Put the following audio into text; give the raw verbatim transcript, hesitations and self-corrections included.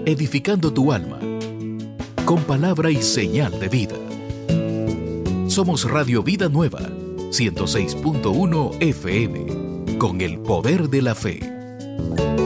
edificando tu alma, con palabra y señal de vida. Somos Radio Vida Nueva, ciento seis punto uno F M, con el poder de la fe.